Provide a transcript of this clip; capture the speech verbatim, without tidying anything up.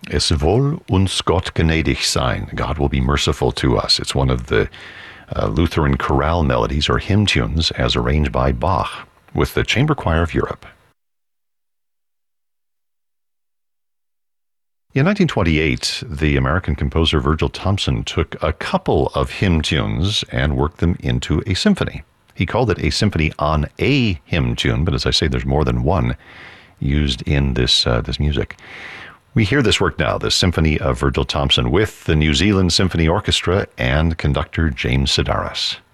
Es wohl uns Gott gnädig sein. God will be merciful to us. It's one of the uh, Lutheran chorale melodies or hymn tunes as arranged by Bach with the Chamber Choir of Europe. In nineteen twenty-eight, the American composer Virgil Thomson took a couple of hymn tunes and worked them into a symphony. He called it a symphony on a hymn tune, but as I say, there's more than one used in this uh, this music. We hear this work now, the Symphony of Virgil Thomson, with the New Zealand Symphony Orchestra and conductor James Sedaris.